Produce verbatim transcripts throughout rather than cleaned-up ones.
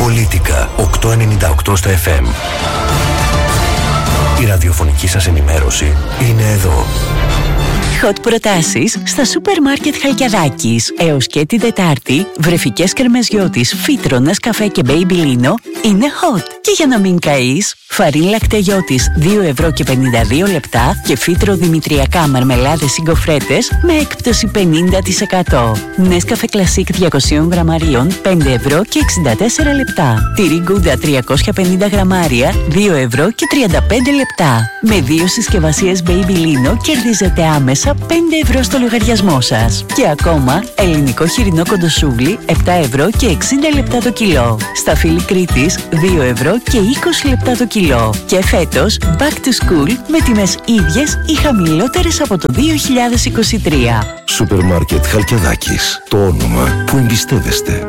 Πολίτικα οκτακόσια ενενήντα οκτώ στο εφ εμ. Η ραδιοφωνική σας ενημέρωση είναι εδώ. Hot προτάσεις στα σούπερ μάρκετ Χαλκιαδάκης. Έως και την Τετάρτη, βρεφικές κρεμεζιώτης, φύτρονας, καφέ και μπέιμπι-λίνο είναι hot. Και για να μην καείς, φαρίν λακτεγιώτης δύο ευρώ και πενήντα δύο λεπτά και φύτρο δημητριακά μαρμελάδες ή γκοφρέτες με έκπτωση πενήντα τοις εκατό. Νέσκαφε κλασίκ διακόσια γραμμαρίων πέντε ευρώ και εξήντα τέσσερα λεπτά. Τυρί γκούντα τριακόσια πενήντα γραμμάρια δύο ευρώ και τριάντα πέντε λεπτά. Με δύο συσκευασίες μπέιμπι-λίνο κερδίζετε άμεσα πέντε ευρώ στο λογαριασμό σας. Και ακόμα, ελληνικό χοιρινό κοντοσούβλι επτά ευρώ και εξήντα λεπτά το κιλό. Σταφύλι Κρήτης δύο ευρώ και είκοσι λεπτά το κιλό. Και φέτος, back to school με τιμές ίδιες ή χαμηλότερες από το δύο χιλιάδες είκοσι τρία. Σούπερ μάρκετ Χαλκιαδάκης. Το όνομα που εμπιστεύεστε.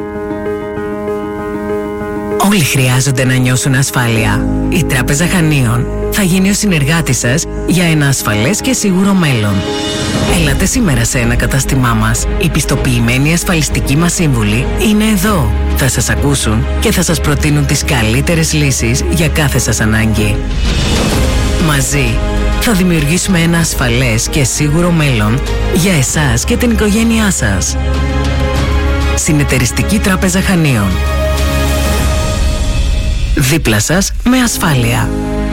Όλοι χρειάζονται να νιώσουν ασφάλεια. Η Τράπεζα Χανίων θα γίνει ο συνεργάτης σας για ένα ασφαλές και σίγουρο μέλλον. Έλατε σήμερα σε ένα κατάστημά μας. Οι πιστοποιημένοι ασφαλιστικοί μας σύμβουλοι είναι εδώ. Θα σας ακούσουν και θα σας προτείνουν τις καλύτερες λύσεις για κάθε σας ανάγκη. Μαζί θα δημιουργήσουμε ένα ασφαλές και σίγουρο μέλλον για εσάς και την οικογένειά σας. Συνεταιριστική Τράπεζα Χανίων. Δίπλα σας με ασφάλεια.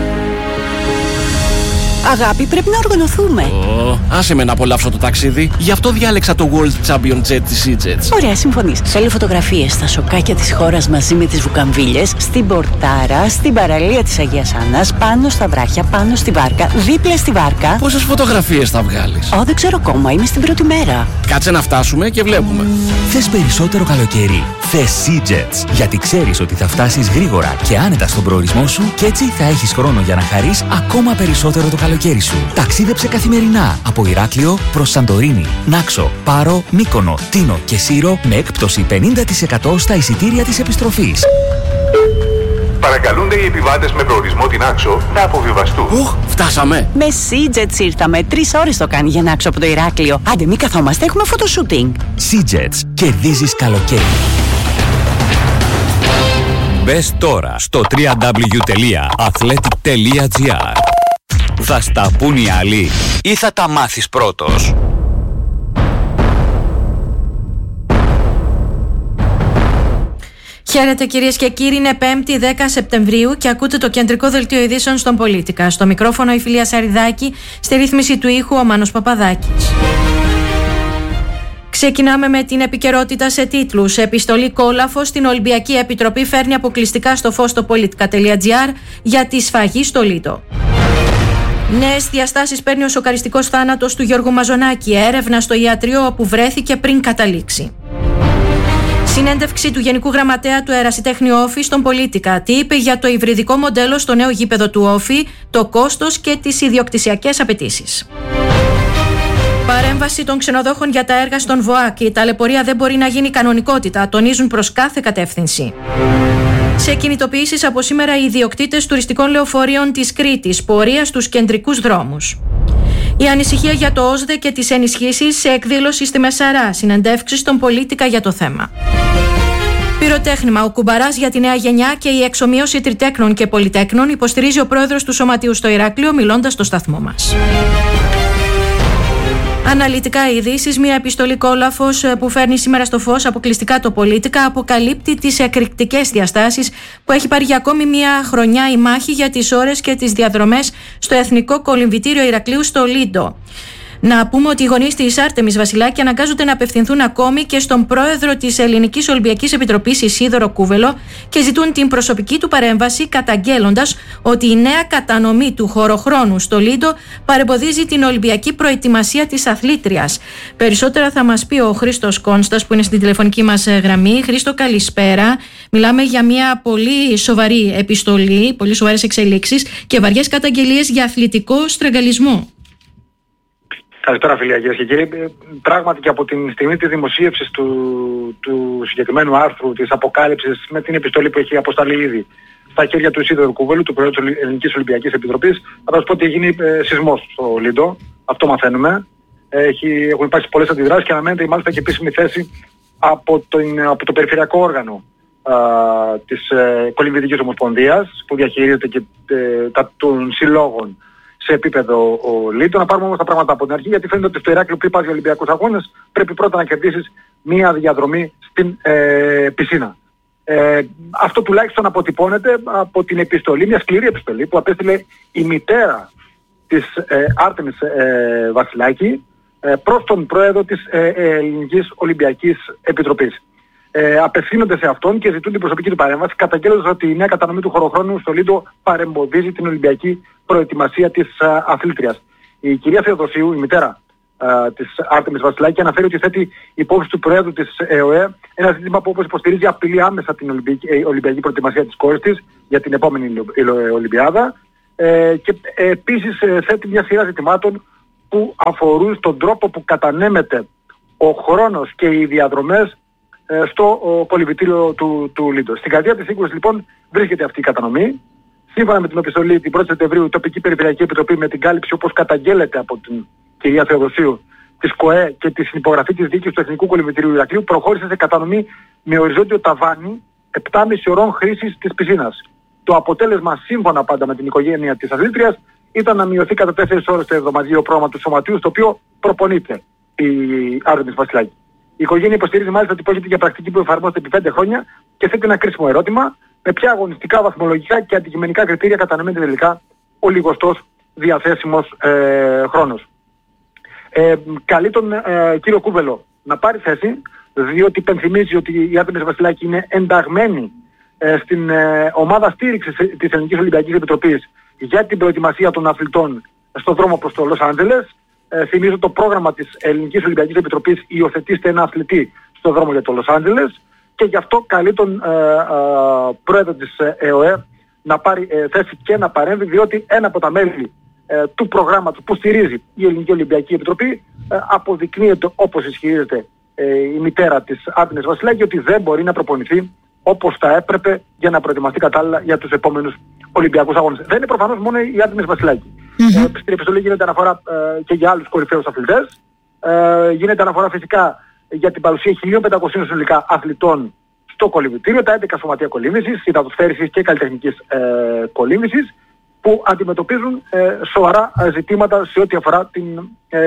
Αγάπη, πρέπει να οργανωθούμε. Oh, άσε με να απολαύσω το ταξίδι. Γι' αυτό διάλεξα το World Champion Jet της EasyJet. Ωραία, συμφωνείς. Θέλω φωτογραφίες στα σοκάκια της χώρας μαζί με τις βουκαμβίλες, στην πορτάρα, στην παραλία της Αγίας Άννας, πάνω στα βράχια, πάνω στη βάρκα, δίπλα στη βάρκα. Πόσες φωτογραφίες θα βγάλεις? Ω, δεν ξέρω ακόμα, είμαι στην πρώτη μέρα. Κάτσε να φτάσουμε και βλέπουμε. Θες περισσότερο καλοκαίρι? Θες EasyJet. Γιατί ξέρεις ότι θα φτάσεις γρήγορα και άνετα στον προορισμό σου και έτσι θα έχεις χρόνο για να χαρείς ακόμα περισσότερο το καλοκαίρι σου. Ταξίδεψε καθημερινά από Ηράκλειο προς Σαντορίνη, Νάξο, Πάρο, Μύκονο, Τίνο και Σύρο με έκπτωση πενήντα τοις εκατό στα εισιτήρια της επιστροφής. Παρακαλούνται οι επιβάτες με προορισμό την Άξο να αποβιβαστούν. Οχ, φτάσαμε. Με EasyJet ήρθαμε. Τρεις ώρες το κάνει για να Άξο από το Ηράκλειο. Άντε, μη καθόμαστε, έχουμε φωτοσούτινγκ. EasyJet. Κερδίζεις καλοκαίρι. Μπες τώρα στο double-u double-u double-u τελεία athletic τελεία gr. Θα στα πουν οι άλλοι ή θα τα μάθεις πρώτος? Χαίρετε κυρίες και κύριοι, είναι πέμπτη δέκα Σεπτεμβρίου και ακούτε το κεντρικό δελτίο ειδήσεων στον Πολίτικα. Στο μικρόφωνο η Φιλία Σαριδάκη, στη ρύθμιση του ήχου ο Μάνος Παπαδάκης. Ξεκινάμε με την επικαιρότητα σε τίτλους. Επιστολή Κόλαφος στην Ολυμπιακή Επιτροπή φέρνει αποκλειστικά στο φως το πολιτικά τελεία τζι άρ για τη σφαγή στο Λίτο. Νέες διαστάσεις παίρνει ο σοκαριστικός θάνατος του Γιώργου Μαζονάκη. Έρευνα στο ιατρείο όπου βρέθηκε πριν καταλήξει. Συνέντευξη του Γενικού Γραμματέα του Ερασιτέχνη Όφη στον Πολίτικα. Τι είπε για το υβριδικό μοντέλο στο νέο γήπεδο του Όφη, το κόστος και τις ιδιοκτησιακές απαιτήσεις. Παρέμβαση των ξενοδόχων για τα έργα στον ΒΟΑΚ. Η ταλαιπωρία δεν μπορεί να γίνει κανονικότητα, τονίζουν προς κάθε κατεύθυνση. Σε κινητοποιήσεις από σήμερα οι ιδιοκτήτες τουριστικών λεωφορείων της Κρήτης, πορεία στους κεντρικούς δρόμους. Η ανησυχία για το ΟΣΔΕ και τις ενισχύσεις σε εκδήλωση στη Μεσαρά, συνεντεύξεις στον Πολίτικα για το θέμα. Πυροτέχνημα, ο κουμπαράς για τη νέα γενιά και η εξομοίωση τριτέκνων και πολυτέκνων, υποστηρίζει ο πρόεδρος του Σωματείου στο Ηράκλειο, μιλώντας στο σταθμό μας. Αναλυτικά ειδήσεις, μια επιστολή Κόλαφος που φέρνει σήμερα στο φως αποκλειστικά το Πολίτικα αποκαλύπτει τις εκρηκτικές διαστάσεις που έχει πάρει για ακόμη μια χρονιά η μάχη για τις ώρες και τις διαδρομές στο Εθνικό Κολυμβητήριο Ηρακλείου στο Λίντο. Να πούμε ότι οι γονείς της Άρτεμις Βασιλάκη αναγκάζονται να απευθυνθούν ακόμη και στον πρόεδρο της Ελληνικής Ολυμπιακής Επιτροπής Ισίδωρο Κούβελο και ζητούν την προσωπική του παρέμβαση, καταγγέλλοντας ότι η νέα κατανομή του χωροχρόνου στο Λίντο παρεμποδίζει την Ολυμπιακή προετοιμασία της αθλήτριας. Περισσότερα θα μας πει ο Χρήστος Κόνστας που είναι στην τηλεφωνική μας γραμμή. Χρήστο, καλησπέρα. Μιλάμε για μια πολύ σοβαρή επιστολή, πολύ σοβαρές εξελίξεις και βαριές καταγγελίες για αθλητικό στραγγαλισμό. Καλησπέρα, φίλια, κυρίες και κύριοι. Πράγματι και από την στιγμή της δημοσίευσης του, του συγκεκριμένου άρθρου, της αποκάλυψης με την επιστολή που έχει αποσταλεί ήδη στα χέρια του Ισίδωρου Κούβελου, του Προέδρου της Ελληνικής Ολυμπιακής Επιτροπής, θα σας πω ότι έχει γίνει ε, σεισμός στο Λίντο. Αυτό μαθαίνουμε. Έχει, έχουν υπάρξει πολλές αντιδράσεις και αναμένεται μάλιστα και επίσημη θέση από, τον, από το περιφερειακό όργανο α, της ε, Κολυμβητικής Ομοσπονδίας που διαχειρίζεται και ε, τα, των συλλόγων σε επίπεδο ο Λίτο. Να πάρουμε όμως τα πράγματα από την αρχή, γιατί φαίνεται ότι στο Ηράκλειο πριν πας για Ολυμπιακούς Αγώνες πρέπει πρώτα να κερδίσεις μία διαδρομή στην ε, πισίνα. Ε, αυτό τουλάχιστον αποτυπώνεται από την επιστολή, μια σκληρή επιστολή που απέστειλε η μητέρα της ε, Άρτεμις ε, Βασιλάκη ε, προς τον πρόεδρο της ε, ε, Ελληνικής Ολυμπιακής Επιτροπής. Ε, απευθύνονται σε αυτόν και ζητούν την προσωπική του παρέμβαση, καταγγέλλοντας ότι η νέα κατανομή του χωροχρόνου στο Λίντο παρεμποδίζει την Ολυμπιακή προετοιμασία της α, αθλήτριας. Η κυρία Θεοδοσίου, η μητέρα α, της Άρτεμις Βασιλάκη, αναφέρει ότι θέτει υπόψη του Προέδρου της ΕΟΕ ένα ζήτημα που, όπως υποστηρίζει, απειλεί άμεσα την Ολυμπιακή, ε, Ολυμπιακή προετοιμασία της κόρης της για την επόμενη Ολυμπιάδα ε, και ε, επίσης ε, θέτει μια σειρά ζητημάτων που αφορούν στον τρόπο που κατανέμεται ο χρόνος και οι διαδρομές στο κολυμβητήριο του, του Λίντο. Στην καρδιά της σύγκρουσης λοιπόν βρίσκεται αυτή η κατανομή. Σύμφωνα με την επιστολή την πρώτη Σεπτεμβρίου, η τοπική περιφερειακή επιτροπή, με την κάλυψη όπως καταγγέλλεται από την κυρία Θεοδοσίου της ΚΟΕ και τη συνυπογραφή της δίκης του Εθνικού Κολυμβητηρίου Ηρακλείου, προχώρησε σε κατανομή με οριζόντιο ταβάνι επτά και μισή ωρών χρήσης της πισίνας. Το αποτέλεσμα, σύμφωνα πάντα με την οικογένεια της αθλήτριας, ήταν να μειωθεί κατά τέσσερις ώρες το εβδομαδιαίο πρόγραμμα του σωματείου, στο οποίο προπονείται η Άρτεμις Βασιλάκη. Η οικογένεια υποστηρίζει μάλιστα ότι πρόκειται για πρακτική που εφαρμόζεται επί πέντε χρόνια και θέτει ένα κρίσιμο ερώτημα: με ποια αγωνιστικά, βαθμολογικά και αντικειμενικά κριτήρια κατανέμεται τελικά ο λιγοστός διαθέσιμος ε, χρόνος. Ε, καλεί τον ε, κύριο Κούβελο να πάρει θέση, διότι υπενθυμίζει ότι η Άρτεμις Βασιλάκη είναι ενταγμένη ε, στην ε, ομάδα στήριξης της Ελληνικής Ολυμπιακής Επιτροπής για την προετοιμασία των αθλητών στον δρόμο προς το Λος Άντζελες. Ε, θυμίζω το πρόγραμμα της Ελληνικής Ολυμπιακής Επιτροπής: υιοθετήστε ένα αθλητή στον δρόμο για το Λος Άντζελες, και γι' αυτό καλεί τον ε, ε, πρόεδρο της ΕΟΕ να πάρει ε, θέση και να παρέμβει, διότι ένα από τα μέλη ε, του προγράμματος που στηρίζει η Ελληνική Ολυμπιακή Επιτροπή ε, αποδεικνύεται, όπως ισχυρίζεται ε, η μητέρα της Άρτεμις Βασιλάκη, ότι δεν μπορεί να προπονηθεί όπως θα έπρεπε για να προετοιμαστεί κατάλληλα για τους επόμενους Ολυμπιακούς Αγώνες. Δεν είναι προφανώς μόνο η Άρτεμις Βασιλάκη. Mm-hmm. Ε, στην επιστολή γίνεται αναφορά ε, και για άλλους κορυφαίους αθλητές. Ε, γίνεται αναφορά φυσικά για την παρουσία χίλια πεντακόσιων συνολικά αθλητών στο κολυμβητήριο, τα έντεκα σωματεία κολύμβησης, υδατοσφαίρισης και καλλιτεχνικής ε, κολύμβησης, που αντιμετωπίζουν ε, σοβαρά ζητήματα σε ό,τι αφορά την ε,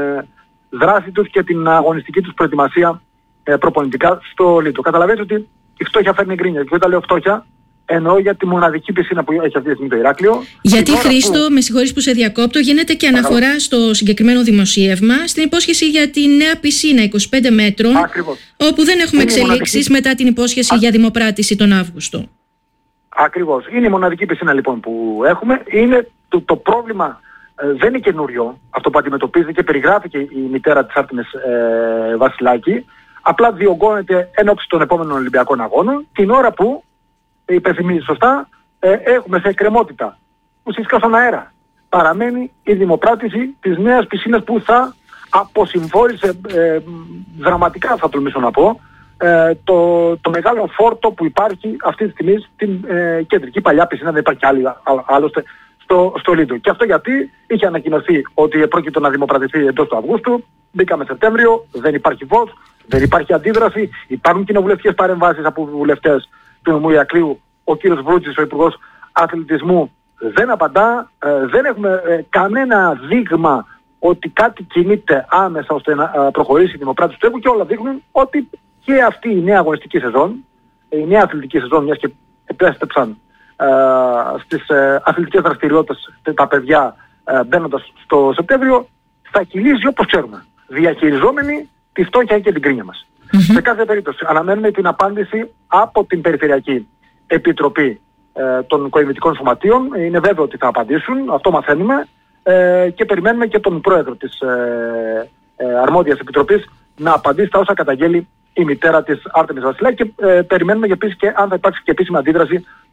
δράση τους και την αγωνιστική τους προετοιμασία ε, προπονητικά στο Λίτο. Καταλαβαίνετε ότι η φτώχεια φέρνει γκρίνια. Και όταν λέω φτώχεια, εννοώ για τη μοναδική πισίνα που έχει αυτή τη στιγμή το Ηράκλειο. Γιατί, Χρήστο, που... με συγχωρείς που σε διακόπτω, γίνεται και αναφορά Παρακαλώ. στο συγκεκριμένο δημοσίευμα στην υπόσχεση για τη νέα πισίνα είκοσι πέντε μέτρων, Ακριβώς. όπου δεν έχουμε είναι εξελίξεις μοναδική... μετά την υπόσχεση Α... για δημοπράτηση τον Αύγουστο. Ακριβώς. Είναι η μοναδική πισίνα λοιπόν που έχουμε. Είναι το, το πρόβλημα ε, δεν είναι καινούριο, αυτό που αντιμετωπίζει και περιγράφηκε η μητέρα της Άρτεμις ε, Βασιλάκη. Απλά διωγγώνεται εν ώψη των επόμενων Ολυμπιακών Αγώνων, την ώρα που, υπενθυμίζει σωστά, ε, έχουμε σε εκκρεμότητα, ουσιαστικά στον αέρα, παραμένει η δημοπράτηση της νέας πισίνας που θα αποσυμφόρησε ε, δραματικά, θα τολμήσω να πω, ε, το, το μεγάλο φόρτο που υπάρχει αυτή τη στιγμή στην ε, κεντρική παλιά πισίνα, δεν υπάρχει άλλη άλλωστε στο, στο Λίντο. Και αυτό γιατί είχε ανακοινωθεί ότι πρόκειται να δημοπρατηθεί εντός του Αυγούστου, μπήκαμε Σεπτέμβριο, δεν υπάρχει φως, δεν υπάρχει αντίδραση, υπάρχουν κοινοβουλευτικές παρεμβάσεις από βουλευτές του νομού Ηρακλείου. Ο κύριος Βρούτσης, ο Υπουργός Αθλητισμού, δεν απαντά, ε, δεν έχουμε ε, κανένα δείγμα ότι κάτι κινείται άμεσα ώστε να ε, προχωρήσει η δημοπράτηση του έργου, και όλα δείχνουν ότι και αυτή η νέα αγωνιστική σεζόν, η νέα αθλητική σεζόν, μιας και επέστρεψαν ε, στις ε, αθλητικές δραστηριότητες τα παιδιά ε, μπαίνοντας στο Σεπτέμβριο, θα κυλήσει όπως ξέρουμε, διαχειριζόμενοι τη φτώχεια και την κρίνια μας. Mm-hmm. Σε κάθε περίπτωση αναμένουμε την απάντηση από την Περιφερειακή Επιτροπή ε, των Κολυμβητικών Σωματείων. Είναι βέβαιο ότι θα απαντήσουν, αυτό μαθαίνουμε, ε, και περιμένουμε και τον πρόεδρο της ε, ε, Αρμόδιας Επιτροπής να απαντήσει τα όσα καταγγέλει η μητέρα της Άρτεμις Βασιλάκη, και ε, περιμένουμε και επίσης και αν θα υπάρξει και επίσημη αντίδραση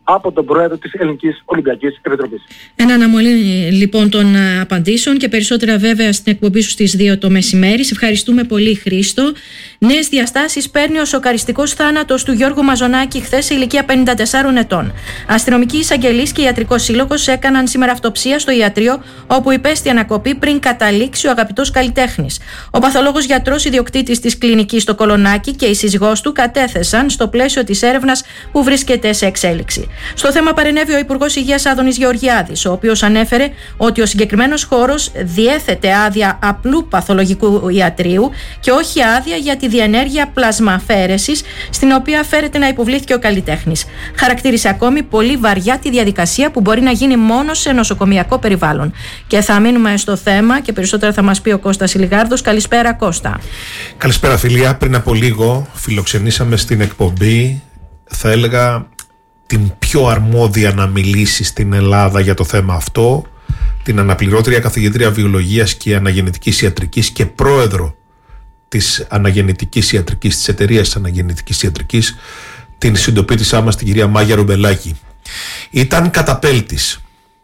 από τον Πρόεδρο της Ελληνικής Ολυμπιακής Επιτροπής. Ένα αναμονή λοιπόν των απαντήσεων και περισσότερα βέβαια στην εκπομπή σου στις δύο το μεσημέρι. Σε ευχαριστούμε πολύ, Χρήστο. Νέες διαστάσεις παίρνει ο σοκαριστικός θάνατος του Γιώργου Μαζονάκη χθες σε ηλικία πενήντα τεσσάρων ετών. Αστυνομικοί εισαγγελείς και ιατρικός σύλλογος έκαναν σήμερα αυτοψία στο ιατρείο, όπου υπέστη ανακοπή πριν καταλήξει ο αγαπητός καλλιτέχνης. Ο παθολόγος γιατρός ιδιοκτήτης της κλινικής στο Κολονάκι και η σύζυγός του κατέθεσαν στο πλαίσιο της έρευνας που βρίσκεται σε εξέλιξη. Στο θέμα παρενέβη ο Υπουργός Υγείας Άδωνης Γεωργιάδης, ο οποίος ανέφερε ότι ο συγκεκριμένος χώρος διέθετε άδεια απλού παθολογικού ιατρίου και όχι άδεια για τη διενέργεια πλασμαφαίρεσης, στην οποία φέρεται να υποβλήθηκε ο καλλιτέχνης. Χαρακτήρισε ακόμη πολύ βαριά τη διαδικασία που μπορεί να γίνει μόνο σε νοσοκομιακό περιβάλλον. Και θα μείνουμε στο θέμα και περισσότερα θα μας πει ο Κώστας Ηλιγάρδος. Καλησπέρα, Κώστα. Καλησπέρα, φιλία. Πριν από λίγο φιλοξενήσαμε στην εκπομπή, θα έλεγα, την πιο αρμόδια να μιλήσει στην Ελλάδα για το θέμα αυτό, την αναπληρώτρια καθηγήτρια βιολογίας και αναγεννητικής ιατρικής και πρόεδρο της αναγεννητικής ιατρικής, της εταιρείας της αναγεννητικής ιατρικής, την συντοπίτησά μας, την κυρία Μάγια Ρουμπελάκη. Ήταν καταπέλτης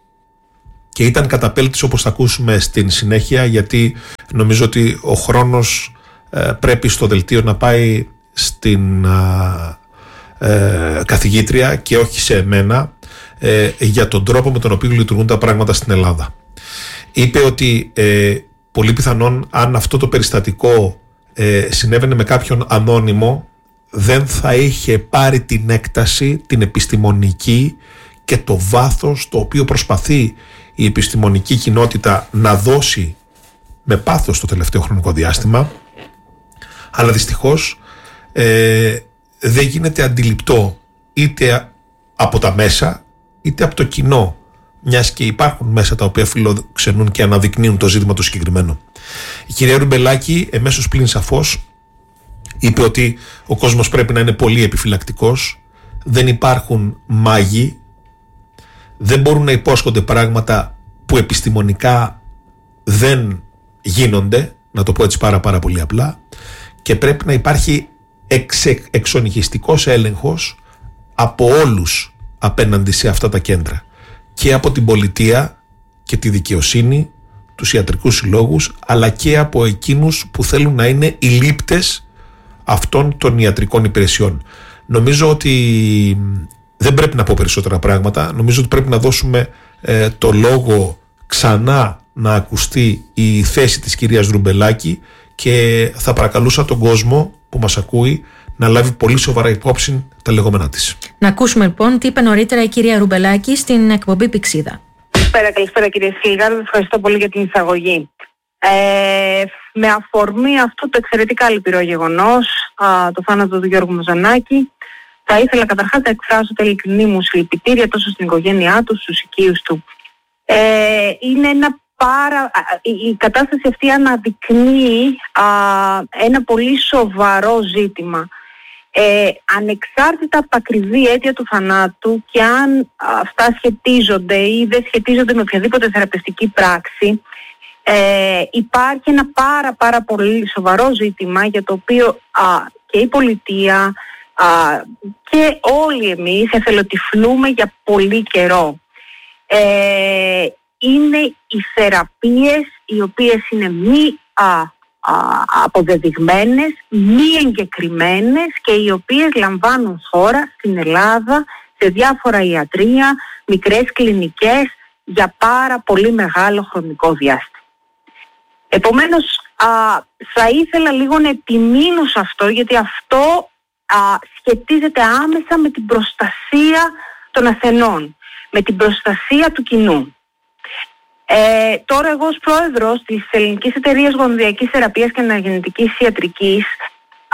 και ήταν καταπέλτης, όπως θα ακούσουμε στην συνέχεια, γιατί νομίζω ότι ο χρόνος ε, πρέπει στο δελτίο να πάει στην ε, ε, καθηγήτρια και όχι σε εμένα, ε, για τον τρόπο με τον οποίο λειτουργούν τα πράγματα στην Ελλάδα. Είπε ότι ε, πολύ πιθανόν, αν αυτό το περιστατικό ε, συνέβαινε με κάποιον ανώνυμο, δεν θα είχε πάρει την έκταση, την επιστημονική και το βάθος το οποίο προσπαθεί η επιστημονική κοινότητα να δώσει με πάθος το τελευταίο χρονικό διάστημα, αλλά δυστυχώς ε, δεν γίνεται αντιληπτό είτε από τα μέσα είτε από το κοινό, μιας και υπάρχουν μέσα τα οποία φιλοξενούν και αναδεικνύουν το ζήτημα το συγκεκριμένο. Η κυρία Ρουμπελάκη εμέσως πλην σαφώς είπε ότι ο κόσμος πρέπει να είναι πολύ επιφυλακτικός, δεν υπάρχουν μάγοι, δεν μπορούν να υπόσχονται πράγματα που επιστημονικά δεν γίνονται, να το πω έτσι πάρα πάρα πολύ απλά, και πρέπει να υπάρχει εξε, εξονυχιστικός έλεγχος από όλους απέναντι σε αυτά τα κέντρα, και από την πολιτεία και τη δικαιοσύνη, τους ιατρικούς συλλόγους, αλλά και από εκείνους που θέλουν να είναι οι λήπτες αυτών των ιατρικών υπηρεσιών. Νομίζω ότι δεν πρέπει να πω περισσότερα πράγματα. Νομίζω ότι πρέπει να δώσουμε ε, το λόγο ξανά να ακουστεί η θέση της κυρίας Ρουμπελάκη, και θα παρακαλούσα τον κόσμο που μας ακούει να λάβει πολύ σοβαρά υπόψη τα λεγόμενά της. Να ακούσουμε λοιπόν τι είπε νωρίτερα η κυρία Ρουμπελάκη στην εκπομπή Πηξίδα. Καλησπέρα, καλησπέρα κύριε Σιλγάρδο, ευχαριστώ πολύ για την εισαγωγή. Ε, με αφορμή αυτό το εξαιρετικά λυπηρό γεγονός, α, το θάνατο του Γιώργου Μαζονάκη, θα ήθελα καταρχάς να εκφράσω τα ειλικρινή μου συλληπιτήρια τόσο στην οικογένειά του, στους οικείους του. Ε, είναι ένα πάρα... Η κατάσταση αυτή αναδεικνύει α, ένα πολύ σοβαρό ζήτημα. Ε, ανεξάρτητα από τα ακριβή αίτια του θανάτου και αν αυτά σχετίζονται ή δεν σχετίζονται με οποιαδήποτε θεραπευτική πράξη, ε, υπάρχει ένα πάρα πάρα πολύ σοβαρό ζήτημα για το οποίο α, και η πολιτεία α, και όλοι εμείς εθελοτυφλούμε για πολύ καιρό. Ε, είναι οι θεραπείες οι οποίες είναι μη α, αποδεδειγμένες, μη εγκεκριμένες και οι οποίες λαμβάνουν χώρα στην Ελλάδα σε διάφορα ιατρεία, μικρές κλινικές για πάρα πολύ μεγάλο χρονικό διάστημα. Επομένως α, θα ήθελα λίγο να επιμείνω σε αυτό, γιατί αυτό α, σχετίζεται άμεσα με την προστασία των ασθενών, με την προστασία του κοινού. Ε, τώρα εγώ ως πρόεδρος της Ελληνικής Εταιρείας Γονιδιακής Θεραπείας και Αναγεννητικής Ιατρικής α,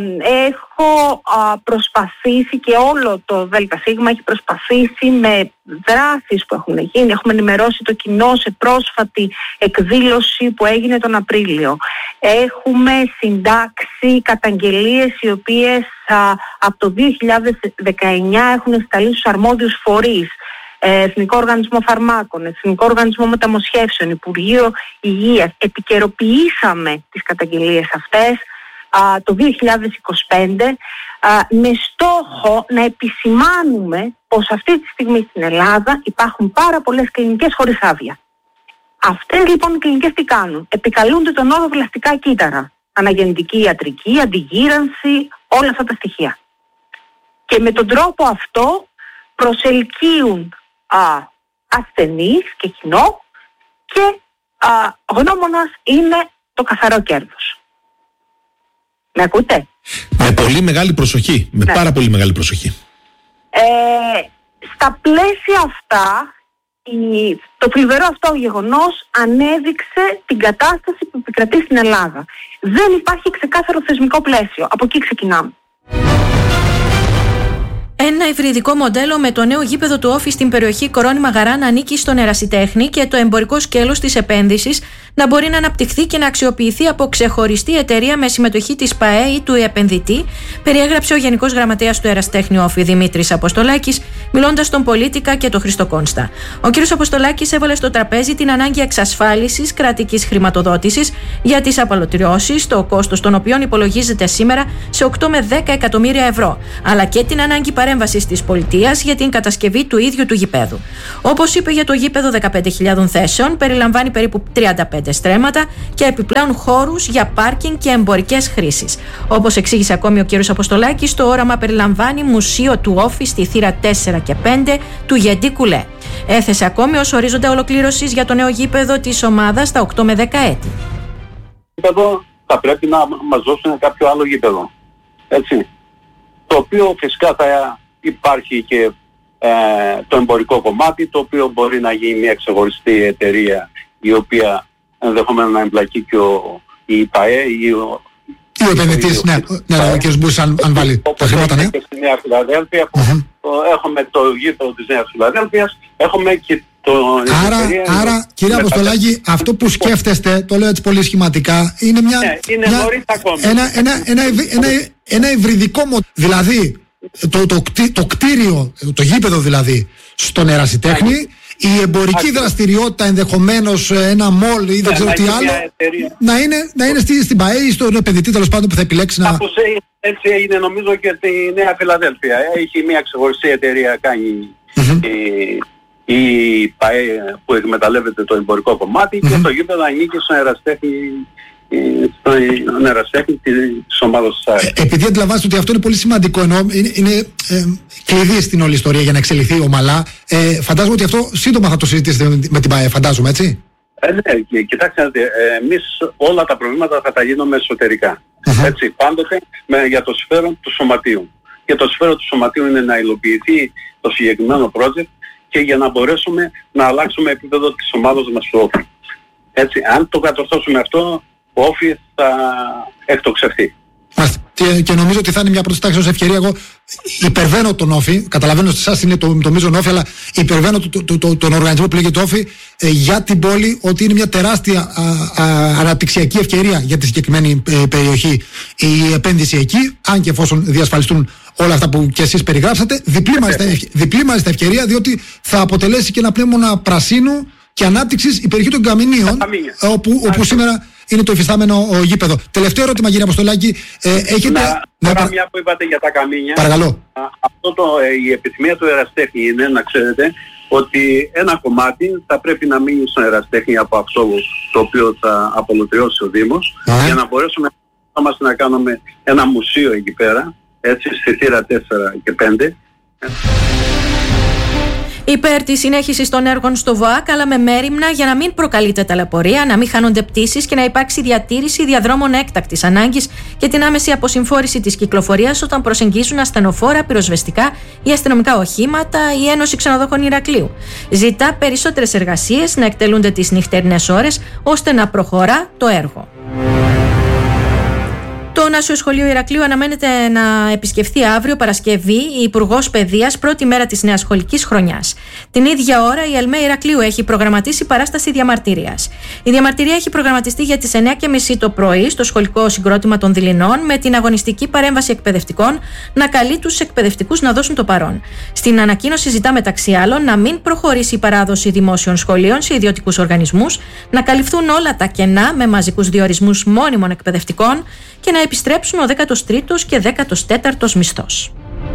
έχω α, προσπαθήσει, και όλο το ΔΣ έχει προσπαθήσει με δράσεις που έχουν γίνει. Έχουμε ενημερώσει το κοινό σε πρόσφατη εκδήλωση που έγινε τον Απρίλιο. Έχουμε συντάξει καταγγελίες οι οποίες α, από το δύο χιλιάδες δεκαεννιά έχουν σταλεί στους αρμόδιους φορείς. Εθνικό Οργανισμό Φαρμάκων, Εθνικό Οργανισμό Μεταμοσχεύσεων, Υπουργείο Υγείας. Επικαιροποιήσαμε τις καταγγελίες αυτές α, το δύο χιλιάδες είκοσι πέντε α, με στόχο να επισημάνουμε πως αυτή τη στιγμή στην Ελλάδα υπάρχουν πάρα πολλές κλινικές χωρίς άδεια. Αυτές λοιπόν οι κλινικές τι κάνουν? Επικαλούνται τον όρο βλαστικά κύτταρα, αναγεννητική ιατρική, αντιγύρανση, όλα αυτά τα στοιχεία. Και με τον τρόπο αυτό προσελκύουν α, ασθενείς και κοινό και α, γνώμονας είναι το καθαρό κέρδος. Με ακούτε? Με πολύ μεγάλη προσοχή, με ναι. πάρα πολύ μεγάλη προσοχή. Ε, στα πλαίσια αυτά, η, το θλιβερό αυτό γεγονός ανέδειξε την κατάσταση που επικρατεί στην Ελλάδα. Δεν υπάρχει ξεκάθαρο θεσμικό πλαίσιο. Από εκεί ξεκινάμε. Ένα υβριδικό μοντέλο με το νέο γήπεδο του Όφη στην περιοχή Κορώνη Μαγαρά να ανήκει στον ερασιτέχνη και το εμπορικό σκέλος της επένδυσης να μπορεί να αναπτυχθεί και να αξιοποιηθεί από ξεχωριστή εταιρεία με συμμετοχή της ΠΑΕ ή του επενδυτή, περιέγραψε ο Γενικός Γραμματέας του Ερασιτέχνη Όφη Δημήτρης Αποστολάκης, μιλώντας στον Πολίτικα και τον Χρήστο Κόνστα. Ο κ. Αποστολάκης έβαλε στο τραπέζι την ανάγκη εξασφάλισης κρατικής χρηματοδότησης για τις απαλωτριώσεις, το κόστος των οποίων υπολογίζεται σήμερα σε οκτώ με δέκα εκατομμύρια ευρώ, αλλά και την ανάγκη παρέμβασης της πολιτείας για την κατασκευή του ίδιου του γηπέδου. Όπως είπε, για το γήπεδο δεκαπέντε χιλιάδες θέσεων περιλαμβάνει περίπου τριάντα πέντε στρέμματα και επιπλέον χώρους για πάρκινγκ και εμπορικές χρήσεις. Όπως εξήγησε ακόμη ο κ. Αποστολάκης, το όραμα περιλαμβάνει μουσείο του Όφη στη θύρα τέσσερα και πέντε του Γεντή Κουλέ. Έθεσε ακόμη ως ορίζοντα ολοκλήρωσης για το νέο γήπεδο της ομάδας στα οκτώ με δέκα έτη. Γήπεδο θα πρέπει να μας δώσουν κάποιο άλλο γήπεδο. Έτσι. Το οποίο φυσικά θα υπάρχει και ε, το εμπορικό κομμάτι, το οποίο μπορεί να γίνει μια ξεχωριστή εταιρεία, η οποία ενδεχομένως να εμπλακεί και ο, η ΠΑΕ ή ο, ή ο επενδυτής, ναι, ναι, ναι, ο κ. Μπούς αν, αν βάλει τα χρήματα, ναι. Και στη Νέα Φιλαδέλφια, mm-hmm. έχουμε το γήπεδο της Νέας Φιλαδέλφειας, έχουμε και το... Άρα, άρα κύριε Αποστολάκη, αυτό που σκέφτεστε, το λέω έτσι πολύ σχηματικά, είναι μια... Ναι, είναι μια, νωρίς ακόμη. Ένα, ένα, ένα, ένα, ένα υβριδικό μοντέλο, δηλαδή το, το, το, το κτίριο, το γήπεδο δηλαδή, στον ερασιτέχνη, η εμπορική Άχι. δραστηριότητα ενδεχομένως ένα μόλ ή δεν ξέρω τι άλλο να είναι, να είναι στη, στην ΠΑΕ ή στον επενδυτή τέλος πάντων που θα επιλέξει να... Κάπως έτσι έγινε νομίζω και τη Νέα Φιλαδέλφια. Έχει μια ξεχωριστή εταιρεία κάνει mm-hmm. η, η ΠΑΕ που εκμεταλλεύεται το εμπορικό κομμάτι mm-hmm. και το γήπεδο ανήκει στον ερασιτέχνη στον ερασιτέχνη της ομάδας της ΑΕ. Ε, επειδή αντιλαμβάνεστε ότι αυτό είναι πολύ σημαντικό, ενώ είναι, είναι ε, κλειδί στην όλη ιστορία για να εξελιχθεί ομαλά, ε, φαντάζομαι ότι αυτό σύντομα θα το συζητήσετε με την ΠΑΕ, φαντάζομαι, έτσι. Ε, ναι, και, κοιτάξτε, ε, εμείς όλα τα προβλήματα θα τα γίνουμε εσωτερικά. Uh-huh. Έτσι, πάντοτε με, για το συμφέρον του σωματείου. Και το συμφέρον του σωματείου είναι να υλοποιηθεί το συγκεκριμένο project και για να μπορέσουμε να αλλάξουμε επίπεδο της ομάδας μας του Όφη. Έτσι, αν το κατορθώσουμε αυτό, ο Όφη θα εκτοξευθεί. Και, και νομίζω ότι θα είναι μια πρώτη τάξη ως ευκαιρία. Εγώ υπερβαίνω τον Όφη, καταλαβαίνω ότι εσάς είναι το, το μείζον Όφη, αλλά υπερβαίνω το, το, το, το, τον οργανισμό που λέγεται Όφη ε, για την πόλη, ότι είναι μια τεράστια α, α, αναπτυξιακή ευκαιρία για τη συγκεκριμένη ε, περιοχή η επένδυση εκεί, αν και εφόσον διασφαλιστούν όλα αυτά που και εσείς περιγράψατε. Διπλή μάλιστα, διπλή μάλιστα ευκαιρία, διότι θα αποτελέσει και ένα πνεύμονα πρασίνου και ανάπτυξης η περιοχή των Καμινίων, όπου, όπου σήμερα είναι το υφιστάμενο ο, γήπεδο. Τελευταίο ερώτημα, κύριε Αποστολάκη. Ε, έχετε... Να, να, τώρα μια που είπατε για τα καμίνια. Παρακαλώ. Α, αυτό το, ε, η επιθυμία του ερασιτέχνη είναι να ξέρετε ότι ένα κομμάτι θα πρέπει να μείνει στον ερασιτέχνη από αυτό το οποίο θα απολωτριώσει ο Δήμος yeah. για να μπορέσουμε να, να κάνουμε ένα μουσείο εκεί πέρα, έτσι, στη θύρα τέσσερα και πέντε. Υπέρ της συνέχισης των έργων στο ΒΟΑΚ, αλλά με μέριμνα για να μην προκαλείται ταλαιπωρία, να μην χάνονται πτήσεις και να υπάρξει διατήρηση διαδρόμων έκτακτης ανάγκης και την άμεση αποσυμφόρηση της κυκλοφορίας όταν προσεγγίζουν ασθενοφόρα, πυροσβεστικά ή αστυνομικά οχήματα η Ένωση Ξενοδόχων Ηρακλείου. Ζητά περισσότερες εργασίες να εκτελούνται τις νυχτερινές ώρες ώστε να προχωρά το έργο. Το Νάσιο Σχολείο Ηρακλείου αναμένεται να επισκεφθεί αύριο Παρασκευή η Υπουργός Παιδείας, πρώτη μέρα της νέας σχολικής χρονιάς. Την ίδια ώρα η ΕΛΜΕ Ηρακλείου έχει προγραμματίσει παράσταση διαμαρτυρίας. Η διαμαρτυρία έχει προγραμματιστεί για τις εννιά και μισή το πρωί στο σχολικό συγκρότημα των Δειλινών, με την αγωνιστική παρέμβαση εκπαιδευτικών να καλεί τους εκπαιδευτικούς να δώσουν το παρόν. Στην ανακοίνωση ζητά μεταξύ άλλων να μην προχωρήσει η παράδοση δημόσιων σχολείων σε ιδιωτικούς οργανισμούς, να καλυφθούν όλα τα κενά με μαζικούς διορισμούς μόνιμων εκπαιδευτικών και να επισημάνει επιστρέψουν ο δέκατος τρίτος και δέκατος τέταρτος μισθός.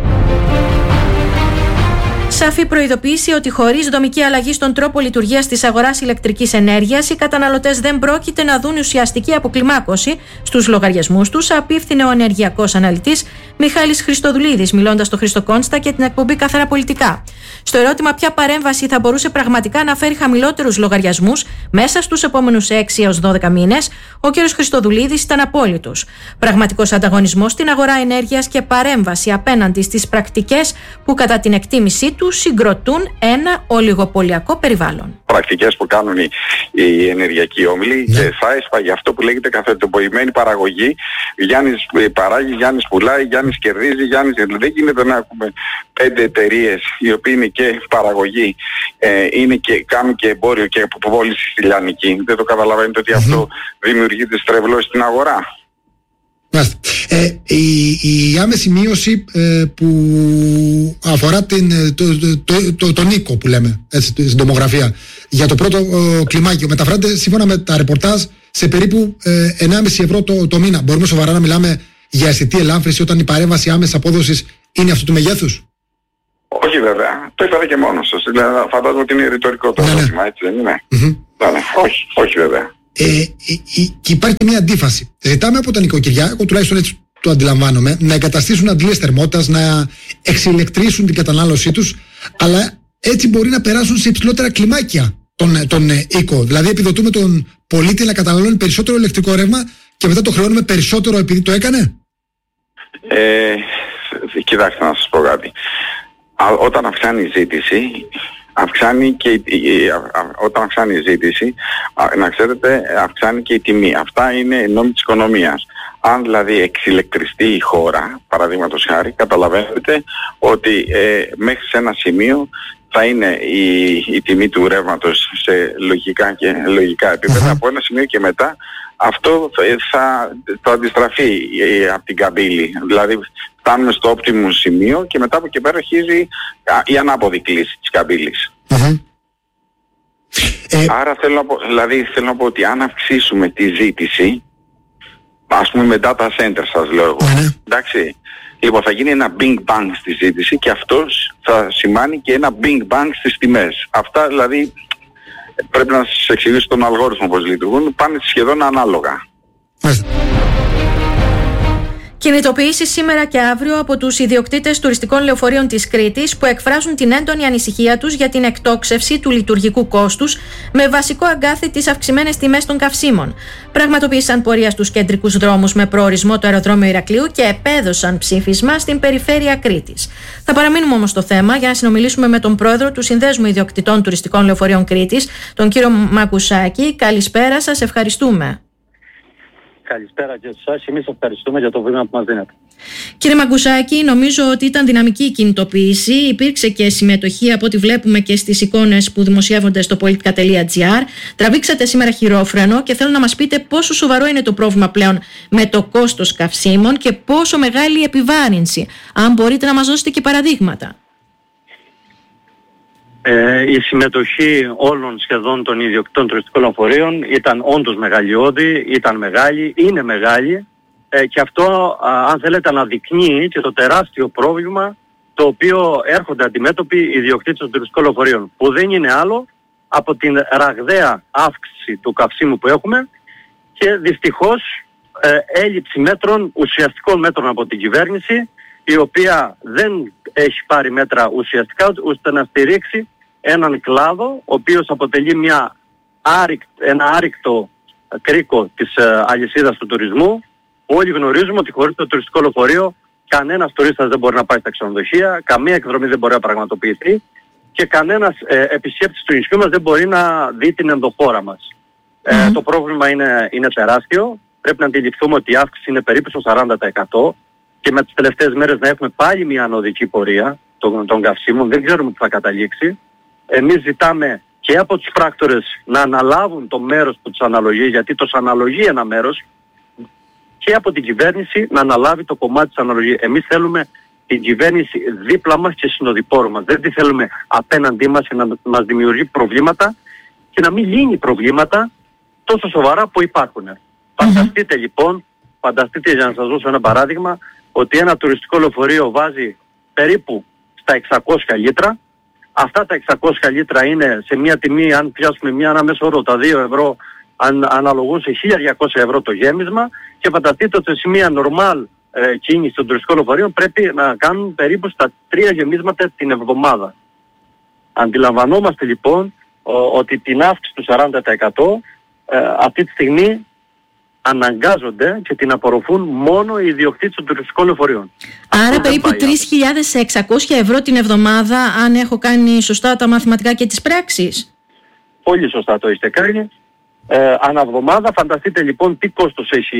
Σαφή προειδοποίηση ότι χωρίς δομική αλλαγή στον τρόπο λειτουργίας της αγοράς ηλεκτρικής ενέργειας, οι καταναλωτές δεν πρόκειται να δουν ουσιαστική αποκλιμάκωση στους λογαριασμούς τους, απίφθινε ο ενεργειακός αναλυτής Μιχάλης Χριστοδουλίδης, μιλώντας στο Χρήστο Κόνστα και την εκπομπή Καθαρά Πολιτικά. Στο ερώτημα ποια παρέμβαση θα μπορούσε πραγματικά να φέρει χαμηλότερους λογαριασμούς μέσα στους επόμενους έξι έως δώδεκα μήνες, ο κ. Χριστοδουλίδης ήταν απόλυτος. Πραγματικός ανταγωνισμός στην αγορά ενέργειας και παρέμβαση απέναντι στις πρακτικές που κατά την εκτίμησή του συγκροτούν ένα ολιγοπολιακό περιβάλλον. Πρακτικές που κάνουν οι, οι ενεργειακοί όμιλοι, yeah. και θα έσπαγε αυτό που λέγεται καθετοποιημένη παραγωγή. Γιάννης παράγει, Γιάννης πουλάει, Γιάννης κερδίζει, Γιάννης... Δεν γίνεται να έχουμε πέντε εταιρείες οι οποίοι είναι και παραγωγή, ε, είναι και, κάνουν και εμπόριο και αποπόληση στη λιανική. Δεν το καταλαβαίνετε ότι mm-hmm. αυτό δημιουργεί τις τρευλώσεις στην αγορά. Ε, η, η άμεση μείωση ε, που αφορά την, το, το, το, το, τον οίκο που λέμε έτσι, στην τομογραφία για το πρώτο ο, κλιμάκιο μεταφράζεται σύμφωνα με τα ρεπορτάζ σε περίπου ε, ενάμιση ευρώ το, το μήνα. Μπορούμε σοβαρά να μιλάμε για αισθητή ελάφρυνση όταν η παρέμβαση άμεσης απόδοσης είναι αυτού του μεγέθους? Όχι βέβαια, το είπατε και μόνος σας. Δηλαδή, φαντάζομαι ότι είναι ρητορικό το ερώτημα, ναι. έτσι δεν είναι? Mm-hmm. Ναι, όχι, όχι βέβαια. Ε, ε, ε, και υπάρχει μια αντίφαση. Ζητάμε από τα νοικοκυριά, εγώ τουλάχιστον έτσι το αντιλαμβάνομαι, να εγκαταστήσουν αντλίες θερμότητας, να εξηλεκτρήσουν την κατανάλωσή τους, αλλά έτσι μπορεί να περάσουν σε υψηλότερα κλιμάκια τον, τον ε, οίκο. Δηλαδή, επιδοτούμε τον πολίτη να καταναλώνει περισσότερο ηλεκτρικό ρεύμα και μετά το χρεώνουμε περισσότερο επειδή το έκανε. Ε, κοιτάξτε να σας πω κάτι. Α, όταν αυξάνει η ζήτηση, αυξάνει και η, η, α, α, όταν αυξάνει η ζήτηση, α, να ξέρετε, αυξάνει και η τιμή. Αυτά είναι νόμοι της οικονομίας. Αν δηλαδή εξηλεκτριστεί η χώρα, παραδείγματος χάρη, καταλαβαίνετε ότι ε, μέχρι σε ένα σημείο θα είναι η, η τιμή του ρεύματος σε λογικά και λογικά επίπεδα. Από ένα σημείο και μετά αυτό θα, θα, θα αντιστραφεί ε, από την καμπύλη. Δηλαδή φτάνουμε στο optimum σημείο και μετά από εκεί πέρα αρχίζει α, η ανάποδη κλίση της καμπύλης. Uh-huh. Ε... Άρα θέλω να πω, δηλαδή θέλω να πω ότι αν αυξήσουμε τη ζήτηση, ας πούμε με data center σας λέω εγώ, uh-huh. εντάξει, λοιπόν θα γίνει ένα bing bang στη ζήτηση και αυτός θα σημάνει και ένα bing bang στις τιμές. Αυτά δηλαδή πρέπει να σας εξηγήσω τον αλγόριθμο πώς λειτουργούν, πάνε σχεδόν ανάλογα. Uh-huh. Κινητοποιήσεις σήμερα και αύριο από τους ιδιοκτήτες τουριστικών λεωφορείων της Κρήτης που εκφράζουν την έντονη ανησυχία τους για την εκτόξευση του λειτουργικού κόστους με βασικό αγκάθι τις αυξημένες τιμές των καυσίμων. Πραγματοποίησαν πορεία στους κεντρικούς δρόμους με προορισμό το αεροδρόμιο Ηρακλείου και επέδωσαν ψήφισμα στην περιφέρεια Κρήτης. Θα παραμείνουμε όμως στο θέμα για να συνομιλήσουμε με τον πρόεδρο του Συνδέσμου Ιδιοκτητών Τουριστικών Λεωφορείων Κρήτης, τον κύριο Μαγκουσάκη. Καλησπέρα σας, ευχαριστούμε. Καλησπέρα και σε εσάς. Εμείς ευχαριστούμε για το βήμα που μας δίνετε. Κύριε Μαγκουσάκη, νομίζω ότι ήταν δυναμική η κινητοποίηση. Υπήρξε και συμμετοχή από ό,τι βλέπουμε και στις εικόνες που δημοσιεύονται στο politica τελεία gr. Τραβήξατε σήμερα χειρόφρενο και θέλω να μας πείτε πόσο σοβαρό είναι το πρόβλημα πλέον με το κόστος καυσίμων και πόσο μεγάλη η επιβάρυνση. Αν μπορείτε να μας δώσετε και παραδείγματα. Ε, η συμμετοχή όλων σχεδόν των ιδιοκτητών τουριστικών λεωφορείων ήταν όντως μεγαλειώδη, ήταν μεγάλη, είναι μεγάλη ε, και αυτό α, αν θέλετε αναδεικνύει και το τεράστιο πρόβλημα το οποίο έρχονται αντιμέτωποι οι ιδιοκτήτες των τουριστικών λεωφορείων, που δεν είναι άλλο από την ραγδαία αύξηση του καυσίμου που έχουμε και δυστυχώς ε, έλλειψη μέτρων, ουσιαστικών μέτρων από την κυβέρνηση, η οποία δεν έχει πάρει μέτρα ουσιαστικά ώστε να στηρίξει έναν κλάδο ο οποίος αποτελεί μια άρρηκ, ένα άρρηκτο κρίκο της ε, αλυσίδας του τουρισμού. Όλοι γνωρίζουμε ότι χωρίς το τουριστικό λεωφορείο κανένας τουρίστας δεν μπορεί να πάει στα ξενοδοχεία, καμία εκδρομή δεν μπορεί να πραγματοποιηθεί και κανένας ε, επισκέπτης του νησιού μας δεν μπορεί να δει την ενδοχώρα μας. Mm-hmm. Ε, το πρόβλημα είναι, είναι τεράστιο. Πρέπει να αντιληφθούμε ότι η αύξηση είναι περίπου στο σαράντα τοις εκατό και με τις τελευταίες μέρες να έχουμε πάλι μια ανωδική πορεία των, των καυσίμων. Δεν ξέρουμε τι θα καταλήξει. Εμείς ζητάμε και από τους πράκτορες να αναλάβουν το μέρος που τους αναλογεί, γιατί το αναλογεί ένα μέρος, και από την κυβέρνηση να αναλάβει το κομμάτι της αναλογή. Εμείς θέλουμε την κυβέρνηση δίπλα μας και συνοδοιπόρο μας. Δεν τη θέλουμε απέναντί μας και να μας δημιουργεί προβλήματα και να μην λύνει προβλήματα τόσο σοβαρά που υπάρχουν. Mm-hmm. Φανταστείτε λοιπόν φανταστείτε, για να σας δώσω ένα παράδειγμα, ότι ένα τουριστικό λεωφορείο βάζει περίπου στα εξακόσια λίτρα. Αυτά τα εξακόσια λίτρα είναι σε μια τιμή, αν πιάσουμε μια ανάμεσο όρο, τα δύο ευρώ, αν αναλογούν σε χίλια διακόσια ευρώ το γέμισμα, και φανταστείτε ότι σε μια νορμάλ ε, κίνηση των τουριστικών λεωφορείων πρέπει να κάνουν περίπου στα τρία γεμίσματα την εβδομάδα. Αντιλαμβανόμαστε λοιπόν ο, ότι την αύξηση του σαράντα τοις εκατό ε, αυτή τη στιγμή αναγκάζονται και την απορροφούν μόνο οι ιδιοκτήτες των τουριστικών λεωφορείων. Άρα Αυτό περίπου τρεις χιλιάδες εξακόσια ευρώ την εβδομάδα, αν έχω κάνει σωστά τα μαθηματικά και τις πράξεις. Πολύ σωστά το έχετε κάνει. Ε, αναβδομάδα, φανταστείτε λοιπόν τι κόστος έχει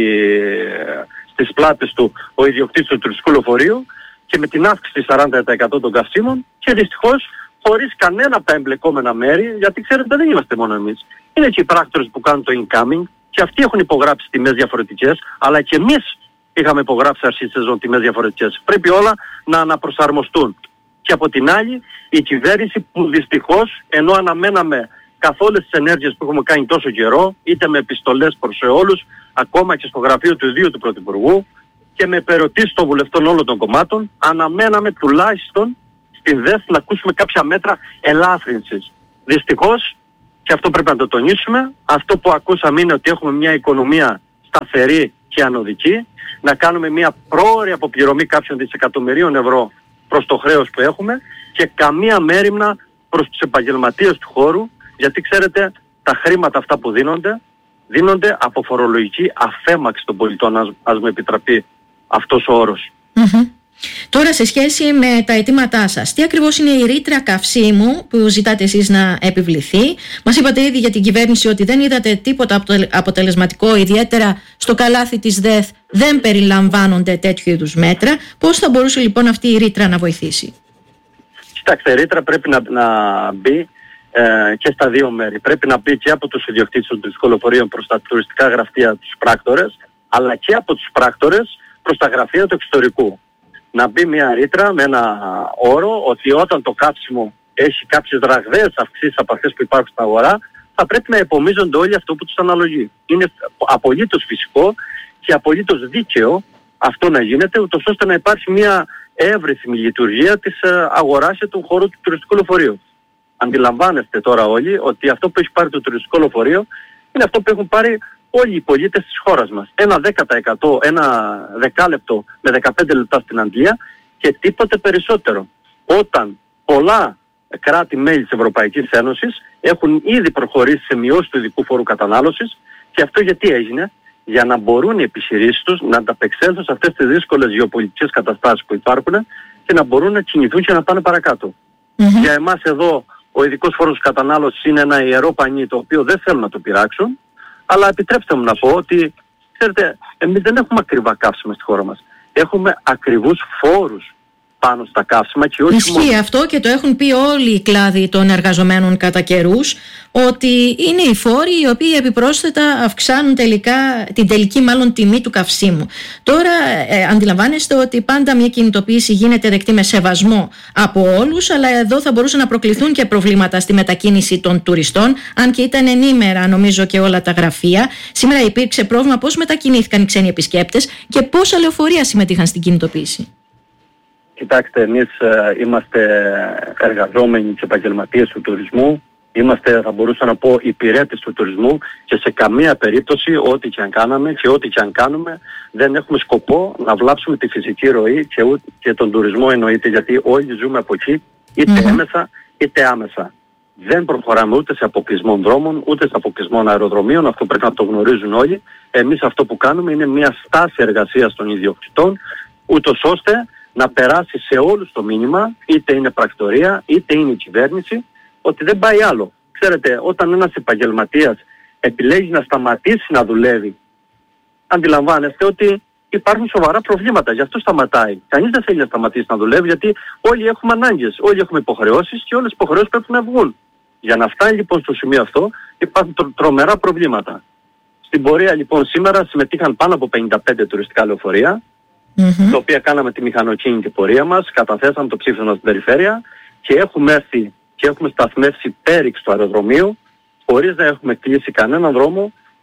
ε, στις πλάτες του ο ιδιοκτήτης του τουριστικού λεωφορείου, και με την αύξηση σαράντα τοις εκατό των καυσίμων, και δυστυχώς χωρίς κανένα από τα εμπλεκόμενα μέρη, γιατί ξέρετε δεν είμαστε μόνο εμείς. Είναι και οι πράκτορες που κάνουν το incoming, και αυτοί έχουν υπογράψει τιμές διαφορετικές, αλλά και εμείς είχαμε υπογράψει αρχή σεζόν τιμές διαφορετικές. Πρέπει όλα να αναπροσαρμοστούν. Και από την άλλη, η κυβέρνηση που δυστυχώς, ενώ αναμέναμε καθ' όλες τις ενέργειες που έχουμε κάνει τόσο καιρό, είτε με επιστολές προς όλους, ακόμα και στο γραφείο του ιδίου του Πρωθυπουργού, και με επερωτήσεις των βουλευτών όλων των κομμάτων, αναμέναμε τουλάχιστον στην ΔΕΘ να ακούσουμε κάποια μέτρα ελάφρυνσης. Δυστυχώς, και αυτό πρέπει να το τονίσουμε, αυτό που ακούσαμε είναι ότι έχουμε μια οικονομία σταθερή και ανωδική, να κάνουμε μια πρόωρη αποπληρωμή κάποιων δισεκατομμυρίων ευρώ προς το χρέος που έχουμε, και καμία μέριμνα προς τους επαγγελματίες του χώρου, γιατί ξέρετε τα χρήματα αυτά που δίνονται, δίνονται από φορολογική αφέμαξη των πολιτών, ας, ας με επιτραπεί αυτός ο όρος. Mm-hmm. Τώρα, σε σχέση με τα αιτήματά σας, τι ακριβώς είναι η ρήτρα καυσίμου που ζητάτε εσείς να επιβληθεί? Μας είπατε ήδη για την κυβέρνηση ότι δεν είδατε τίποτα αποτελεσματικό, ιδιαίτερα στο καλάθι της ΔΕΘ δεν περιλαμβάνονται τέτοιου είδους μέτρα. Πώς θα μπορούσε λοιπόν αυτή η ρήτρα να βοηθήσει? Κοιτάξτε, η ρήτρα πρέπει να, να μπει ε, και στα δύο μέρη. Πρέπει να μπει και από τους ιδιοκτήτες των τουριστικών λεωφορείων προς τα τουριστικά γραφεία, τους πράκτορες, αλλά και από τους πράκτορες προς τα γραφεία του εξωτερικού. Να μπει μια ρήτρα με ένα όρο ότι όταν το κάψιμο έχει κάποιες ραγδαίες αυξήσεις από αυτές που υπάρχουν στην αγορά, θα πρέπει να υπομίζονται όλοι αυτό που τους αναλογεί. Είναι απολύτως φυσικό και απολύτως δίκαιο αυτό να γίνεται, ούτως ώστε να υπάρχει μια εύρυθμη λειτουργία της αγοράς και του χώρου του τουριστικού λεωφορείου. Αντιλαμβάνεστε τώρα όλοι ότι αυτό που έχει πάρει το τουριστικό λεωφορείο είναι αυτό που έχουν πάρει όλοι οι πολίτες της χώρας μας. Ένα δέκα τοις εκατό, ένα δεκάλεπτο με δεκαπέντε λεπτά στην Αγγλία και τίποτε περισσότερο. Όταν πολλά κράτη-μέλη της Ευρωπαϊκής Ένωσης έχουν ήδη προχωρήσει σε μειώσεις του ειδικού φόρου κατανάλωσης, και αυτό γιατί έγινε? Για να μπορούν οι επιχειρήσεις τους να ανταπεξέλθουν σε αυτές τις δύσκολες γεωπολιτικές καταστάσεις που υπάρχουν και να μπορούν να κινηθούν και να πάνε παρακάτω. Mm-hmm. Για εμάς εδώ ο ειδικός φόρος κατανάλωσης είναι ένα ιερό πανί το οποίο δεν θέλουν να το πειράξουν. Αλλά επιτρέψτε μου να πω ότι, ξέρετε, εμείς δεν έχουμε ακριβά καύσιμα στη χώρα μας. Έχουμε ακριβούς φόρους πάνω στα καύσιμα και όχι Ισχύει μόνο. Αυτό και το έχουν πει όλοι οι κλάδοι των εργαζομένων κατά καιρούς, ότι είναι οι φόροι οι οποίοι επιπρόσθετα αυξάνουν τελικά την τελική μάλλον τιμή του καυσίμου. Τώρα ε, αντιλαμβάνεστε ότι πάντα μια κινητοποίηση γίνεται δεκτή με σεβασμό από όλους, αλλά εδώ θα μπορούσαν να προκληθούν και προβλήματα στη μετακίνηση των τουριστών, αν και ήταν ενήμερα νομίζω και όλα τα γραφεία. Σήμερα υπήρξε πρόβλημα πώς μετακινήθηκαν οι ξένοι επισκέπτες και πόσα λεωφορεία συμμετείχαν στην κινητοποίηση? Κοιτάξτε, εμείς ε, είμαστε εργαζόμενοι και επαγγελματίες του τουρισμού. Είμαστε, θα μπορούσα να πω, υπηρέτες του τουρισμού και σε καμία περίπτωση ό,τι και αν κάναμε και ό,τι και αν κάνουμε δεν έχουμε σκοπό να βλάψουμε τη φυσική ροή και, ούτε, και τον τουρισμό εννοείται, γιατί όλοι ζούμε από εκεί είτε mm-hmm. έμεσα είτε άμεσα. Δεν προχωράμε ούτε σε αποκλεισμό δρόμων ούτε σε αποκλεισμό αεροδρομίων, αυτό πρέπει να το γνωρίζουν όλοι. Εμείς αυτό που κάνουμε είναι μια στάση εργασίας των ιδιοκτητών, ούτως ώστε να περάσει σε όλους το μήνυμα, είτε είναι πρακτορία είτε είναι η κυβέρνηση, ότι δεν πάει άλλο. Ξέρετε, όταν ένας επαγγελματίας επιλέγει να σταματήσει να δουλεύει, αντιλαμβάνεστε ότι υπάρχουν σοβαρά προβλήματα. Γι' αυτό σταματάει. Κανείς δεν θέλει να σταματήσει να δουλεύει, γιατί όλοι έχουμε ανάγκες, όλοι έχουμε υποχρεώσεις και όλες οι υποχρεώσεις πρέπει να βγουν. Για να φτάνει λοιπόν στο σημείο αυτό υπάρχουν τρο, τρομερά προβλήματα. Στην πορεία λοιπόν σήμερα συμμετείχαν πάνω από πενήντα πέντε τουριστικά λεωφορεία, mm-hmm. τα οποία κάναμε τη μηχανοκίνητη πορεία μας, καταθέσαμε το ψήφισμα στην περιφέρεια και έχουμε έρθει και έχουμε σταθμεύσει πέριξ του αεροδρομίου χωρίς να έχουμε κλείσει κανέναν δρόμο,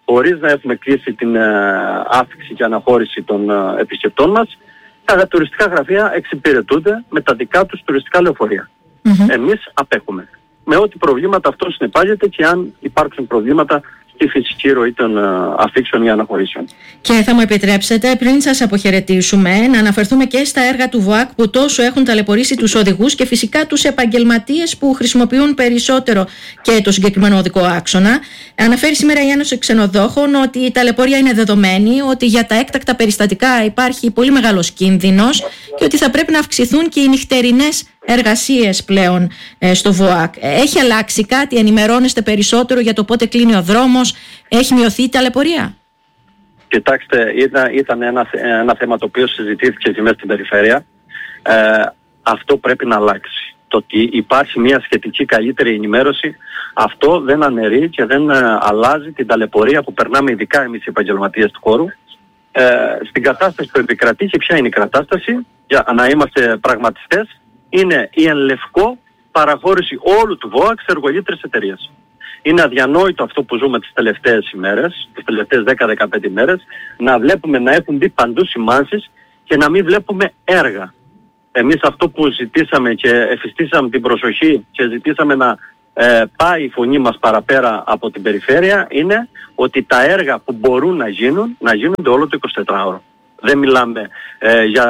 χωρίς να έχουμε κλείσει την ε, άφηξη και αναχώρηση των ε, επισκεπτών μας, τα τουριστικά γραφεία εξυπηρετούνται με τα δικά τους τουριστικά λεωφορεία. Mm-hmm. Εμείς απέχουμε. Με ό,τι προβλήματα αυτό συνεπάγεται και αν υπάρξουν προβλήματα στη φυσική ροή των uh, αφήξεων ή αναχωρήσεων. Και θα μου επιτρέψετε, πριν σας αποχαιρετήσουμε, να αναφερθούμε και στα έργα του ΒΟΑΚ που τόσο έχουν ταλαιπωρήσει τους οδηγούς και φυσικά τους επαγγελματίες που χρησιμοποιούν περισσότερο και το συγκεκριμένο οδικό άξονα. Αναφέρει σήμερα η Ένωση Ξενοδόχων ότι η ταλαιπωρία είναι δεδομένη, ότι για τα έκτακτα περιστατικά υπάρχει πολύ μεγάλος κίνδυνος και ότι θα πρέπει να αυξηθούν και οι νυχτερινές εργασίες πλέον ε, στο ΒΟΑΚ. Έχει αλλάξει κάτι, ενημερώνεστε περισσότερο για το πότε κλείνει ο δρόμος, έχει μειωθεί η ταλαιπωρία? Κοιτάξτε, ήταν, ήταν ένα, ένα θέμα το οποίο συζητήθηκε και μέσα στην περιφέρεια. Ε, αυτό πρέπει να αλλάξει. Το ότι υπάρχει μια σχετική καλύτερη ενημέρωση, αυτό δεν αναιρεί και δεν ε, αλλάζει την ταλαιπωρία που περνάμε ειδικά εμείς οι επαγγελματίες του χώρου. Ε, στην κατάσταση που επικρατεί, και ποια είναι η κατάσταση, για να είμαστε πραγματιστές, είναι η εν λευκό παραχώρηση όλου του ΒΟΑΚ σε εργολήτρες εταιρείες. Είναι αδιανόητο αυτό που ζούμε τις τελευταίες ημέρες, τις τελευταίες δέκα με δεκαπέντε ημέρες, να βλέπουμε να έχουν μπει παντού σημάνσεις και να μην βλέπουμε έργα. Εμείς αυτό που ζητήσαμε και εφιστήσαμε την προσοχή και ζητήσαμε να ε, πάει η φωνή μας παραπέρα από την περιφέρεια είναι ότι τα έργα που μπορούν να γίνουν, να γίνονται όλο το εικοσιτετράωρο. Δεν μιλάμε ε, για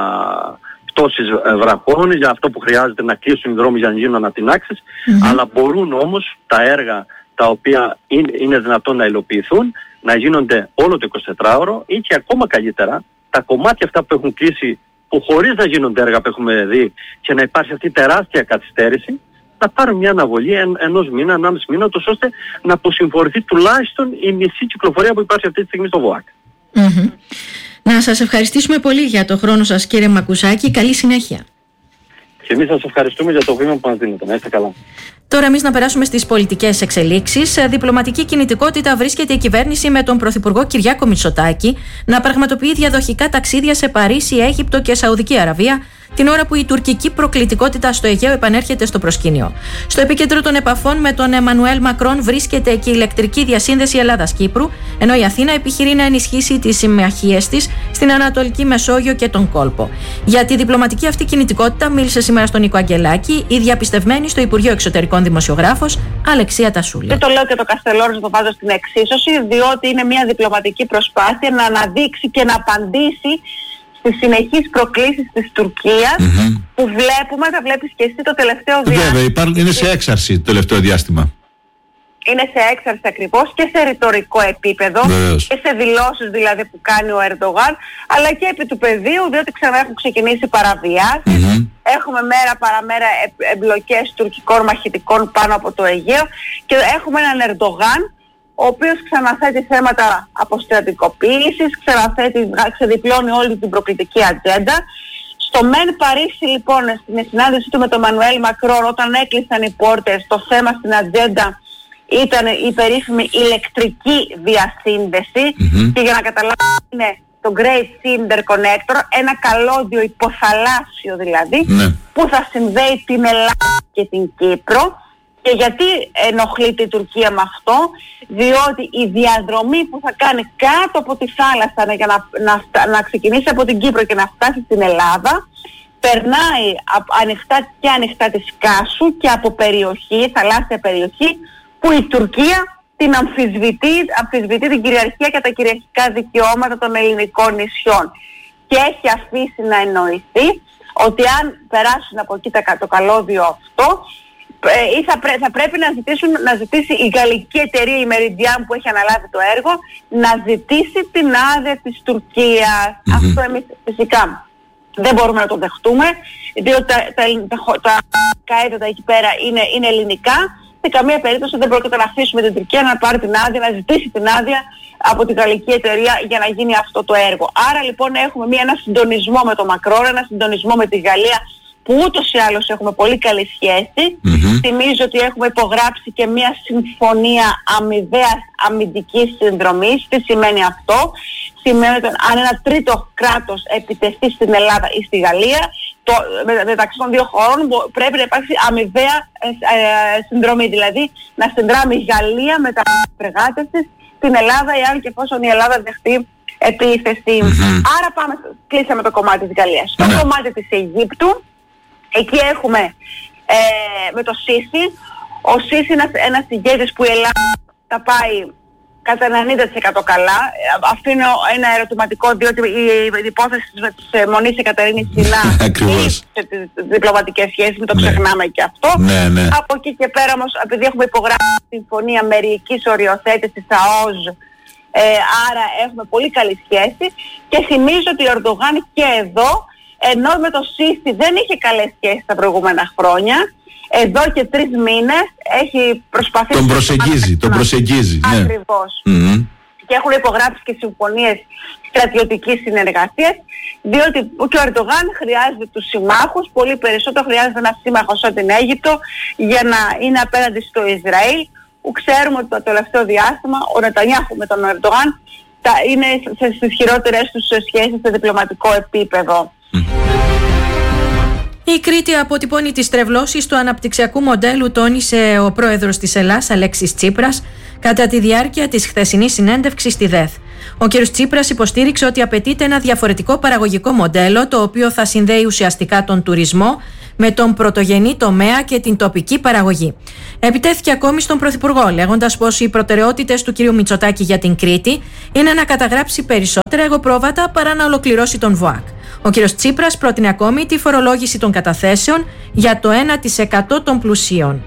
πτώσεις βραχών, για αυτό που χρειάζεται να κλείσουν οι δρόμοι για να γίνουν ανατινάξεις, mm-hmm. αλλά μπορούν όμως τα έργα τα οποία είναι, είναι δυνατόν να υλοποιηθούν να γίνονται όλο το εικοσιτετράωρο ή και ακόμα καλύτερα τα κομμάτια αυτά που έχουν κλείσει, που χωρίς να γίνονται έργα που έχουμε δει και να υπάρχει αυτή τεράστια καθυστέρηση, να πάρουν μια αναβολή εν, ενός μήνα, ενάμιση μήνα, ώστε να αποσυμφορηθεί τουλάχιστον η μισή κυκλοφορία που υπάρχει αυτή τη στιγμή στο ΒΟΑΚ. Mm-hmm. Να σας ευχαριστήσουμε πολύ για το χρόνο σας, κύριε Μακουσάκη. Καλή συνέχεια. Και εμείς σας ευχαριστούμε για το βήμα που μας δίνετε. Να είστε καλά. Τώρα εμείς να περάσουμε στις πολιτικές εξελίξεις. Σε διπλωματική κινητικότητα βρίσκεται η κυβέρνηση με τον Πρωθυπουργό Κυριάκο Μητσοτάκη να πραγματοποιεί διαδοχικά ταξίδια σε Παρίσι, Αίγυπτο και Σαουδική Αραβία, την ώρα που η τουρκική προκλητικότητα στο Αιγαίο επανέρχεται στο προσκήνιο. Στο επίκεντρο των επαφών με τον Εμμανουέλ Μακρόν βρίσκεται και η ηλεκτρική διασύνδεση Ελλάδας-Κύπρου, ενώ η Αθήνα επιχειρεί να ενισχύσει τις συμμαχίες της στην Ανατολική Μεσόγειο και τον κόλπο. Για τη διπλωματική αυτή κινητικότητα μίλησε σήμερα στον Νίκο Αγγελάκη η διαπιστευμένη στο Υπουργείο Εξωτερικών δημοσιογράφος Αλεξία Τασούλη. Δεν το λέω και το Καστελόριζο το βάζω στην εξίσωση, διότι είναι μια διπλωματική προσπάθεια να αναδείξει και να απαντήσει στις συνεχείς προκλήσεις της Τουρκίας mm-hmm. που βλέπουμε, τα βλέπεις και εσύ το τελευταίο διάστημα. Βέβαια, υπάρχουν, είναι σε έξαρση το τελευταίο διάστημα. Είναι σε έξαρση ακριβώς και σε ρητορικό επίπεδο. Βεβαίως. Και σε δηλώσεις δηλαδή που κάνει ο Ερντογάν, αλλά και επί του πεδίου, διότι ξανά έχουν ξεκινήσει παραβιάσεις. Mm-hmm. Έχουμε μέρα παραμέρα εμπλοκές τουρκικών μαχητικών πάνω από το Αιγαίο και έχουμε έναν Ερντογάν ο οποίος ξαναθέτει θέματα αποστρατικοποίησης, ξαναθέτει, ξεδιπλώνει όλη την προκλητική ατζέντα. Στο ΜΕΝ Παρίσι λοιπόν, στην συνάντησή του με τον Μανουέλ Μακρόν, όταν έκλεισαν οι πόρτες, το θέμα στην ατζέντα ήταν η περίφημη ηλεκτρική διασύνδεση mm-hmm. και για να καταλάβουμε είναι το Great Sea Interconnector, ένα καλώδιο υποθαλάσσιο δηλαδή, mm-hmm. που θα συνδέει την Ελλάδα και την Κύπρο. Και γιατί ενοχλείται η Τουρκία με αυτό? Διότι η διαδρομή που θα κάνει κάτω από τη θάλασσα για να, να, να ξεκινήσει από την Κύπρο και να φτάσει στην Ελλάδα, περνάει ανοιχτά και ανοιχτά της Κάσου και από περιοχή, θαλάσσια περιοχή, που η Τουρκία την αμφισβητεί, αμφισβητεί την κυριαρχία και τα κυριαρχικά δικαιώματα των ελληνικών νησιών. Και έχει αφήσει να εννοηθεί ότι αν περάσουν από εκεί το καλώδιο αυτό, ή θα, πρέ, θα πρέπει να, ζητήσουν, να ζητήσει η γαλλική εταιρεία, η Meridian που έχει αναλάβει το έργο, να ζητήσει την άδεια της Τουρκίας. Mm-hmm. Αυτό εμείς φυσικά δεν μπορούμε να το δεχτούμε, διότι τα, τα, τα, τα έδωτα εκεί πέρα είναι, είναι ελληνικά. Σε καμία περίπτωση δεν πρόκειται να αφήσουμε την Τουρκία να πάρει την άδεια, να ζητήσει την άδεια από την γαλλική εταιρεία για να γίνει αυτό το έργο. Άρα λοιπόν έχουμε μια, ένα συντονισμό με το Μακρόν, ένα συντονισμό με τη Γαλλία, που ούτως ή άλλως έχουμε πολύ καλή σχέση. Mm-hmm. Θυμίζω ότι έχουμε υπογράψει και μια συμφωνία αμοιβαίας αμυντικής συνδρομής. Τι σημαίνει αυτό? Σημαίνει ότι αν ένα τρίτο κράτος επιτεθεί στην Ελλάδα ή στη Γαλλία, το, με, μεταξύ των δύο χωρών πρέπει να υπάρξει αμοιβαία ε, ε, συνδρομή. Δηλαδή να συνδράμει η Γαλλία με τα φρεγάτες της στην Ελλάδα, εάν και εφόσον η Ελλάδα δεχτεί επίθεση. Mm-hmm. Άρα πάμε, κλείσαμε το κομμάτι της Γαλλίας. Mm-hmm. Το κομμάτι της Αιγύπτου, εκεί έχουμε ε, με το Σίση. Ο Σίση είναι ένας ηγέτης που η Ελλάδα τα πάει κατά ενενήντα τοις εκατό καλά. Αφήνω ένα ερωτηματικό, διότι η, η υπόθεση της Μονής Εκατερίνης Σινά σε τις διπλωματικές σχέσεις, μην το ξεχνάμε και αυτό. Ναι, ναι. Από εκεί και πέρα όμως, επειδή έχουμε υπογράψει τη συμφωνία μερικής οριοθέτησης ΑΟΖ, ε, άρα έχουμε πολύ καλή σχέση, και θυμίζω ότι ο Ερντογάν και εδώ, ενώ με το Σίση δεν είχε καλές σχέσεις τα προηγούμενα χρόνια, εδώ και τρεις μήνες έχει προσπαθήσει... Τον προσεγγίζει, τον προσεγγίζει. Ναι. Ακριβώς. Mm-hmm. Και έχουν υπογράψει και συμφωνίες στρατιωτικής συνεργασίας, διότι και ο Ερντογάν χρειάζεται τους συμμάχους, πολύ περισσότερο χρειάζεται ένα σύμμαχο σαν την Αίγυπτο για να είναι απέναντι στο Ισραήλ, που ξέρουμε ότι το τελευταίο διάστημα ο Νετανιάχου με τον Ερντογάν είναι στις χειρότερες τους σχέσεις σε διπλωματικό επίπεδο. Η Κρήτη αποτυπώνει τις τρευλώσεις του αναπτυξιακού μοντέλου, τόνισε ο πρόεδρος της Ελλάδας, Αλέξης Τσίπρας, κατά τη διάρκεια της χθεσινής συνέντευξης στη ΔΕΘ. Ο κ. Τσίπρας υποστήριξε ότι απαιτείται ένα διαφορετικό παραγωγικό μοντέλο, το οποίο θα συνδέει ουσιαστικά τον τουρισμό με τον πρωτογενή τομέα και την τοπική παραγωγή. Επιτέθηκε ακόμη στον Πρωθυπουργό, λέγοντας πως οι προτεραιότητες του κ. Μητσοτάκη για την Κρήτη είναι να καταγράψει περισσότερα εγωπρόβατα παρά να ολοκληρώσει τον ΒΟΑΚ. Ο κ. Τσίπρας πρότεινε ακόμη τη φορολόγηση των καταθέσεων για το ένα τοις εκατό των πλουσίων.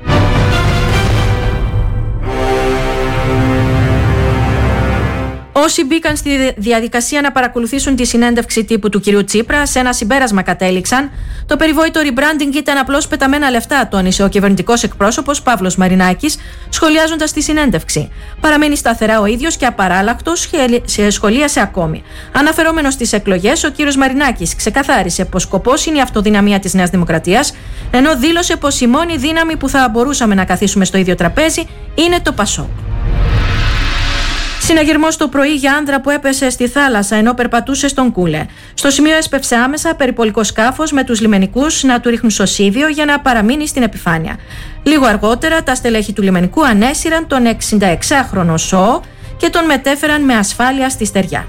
Όσοι μπήκαν στη διαδικασία να παρακολουθήσουν τη συνέντευξη τύπου του κυρίου Τσίπρα, σε ένα συμπέρασμα κατέληξαν. Το περιβόητο rebranding ήταν απλώς πεταμένα λεφτά, τόνισε ο κυβερνητικός εκπρόσωπος Παύλος Μαρινάκης, σχολιάζοντας τη συνέντευξη. Παραμένει σταθερά ο ίδιος και απαράλλακτος, σχολίασε ακόμη. Αναφερόμενος στις εκλογές, ο κύριος Μαρινάκης ξεκαθάρισε πως σκοπός είναι η αυτοδυναμία της Νέας Δημοκρατίας, ενώ δήλωσε πως η μόνη δύναμη που θα μπορούσαμε να καθίσουμε στο ίδιο τραπέζι είναι το ΠΑΣΟΚ. Συναγερμός το πρωί για άνδρα που έπεσε στη θάλασσα ενώ περπατούσε στον Κούλε. Στο σημείο έσπευσε άμεσα περιπολικό σκάφος με τους λιμενικούς να του ρίχνουν σωσίβιο για να παραμείνει στην επιφάνεια. Λίγο αργότερα τα στελέχη του λιμενικού ανέσυραν τον εξηνταεξάχρονο Σώο και τον μετέφεραν με ασφάλεια στη στεριά.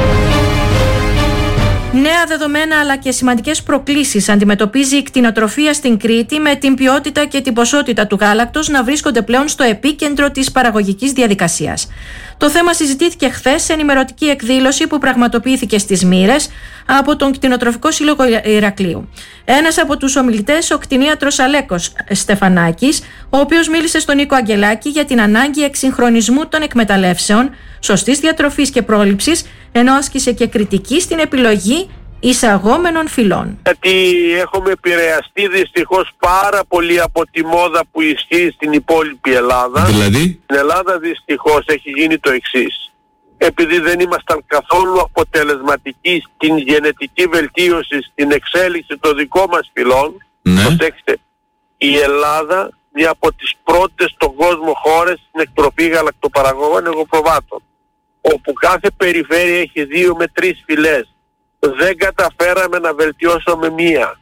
Νέα δεδομένα αλλά και σημαντικές προκλήσεις αντιμετωπίζει η κτηνοτροφία στην Κρήτη, με την ποιότητα και την ποσότητα του γάλακτος να βρίσκονται πλέον στο επίκεντρο της παραγωγικής διαδικασίας. Το θέμα συζητήθηκε χθες σε ενημερωτική εκδήλωση που πραγματοποιήθηκε στις Μοίρες από τον Κτηνοτροφικό Σύλλογο Ηρακλείου. Ένας από τους ομιλητές, ο κτηνίατρος Αλέκος Στεφανάκης, ο οποίος μίλησε στον Νίκο Αγγελάκη για την ανάγκη εξυγχρονισμού των εκμεταλλεύσεων, σωστής διατροφής και πρόληψης, ενώ άσκησε και κριτική στην επιλογή εισαγόμενων φυλών. Γιατί έχουμε επηρεαστεί δυστυχώς πάρα πολύ από τη μόδα που ισχύει στην υπόλοιπη Ελλάδα. Δηλαδή? Στην Ελλάδα δυστυχώς έχει γίνει το εξής. Επειδή δεν ήμασταν καθόλου αποτελεσματικοί στην γενετική βελτίωση, στην εξέλιξη των δικών μας φυλών, ναι. Προσέξτε, η Ελλάδα, μια από τις πρώτες στον κόσμο χώρες στην εκτροφή γαλακτοπαραγωγών εγωπροβάτων, όπου κάθε περιφέρεια έχει δύο με τρεις φυλές. Δεν καταφέραμε να βελτιώσουμε μία.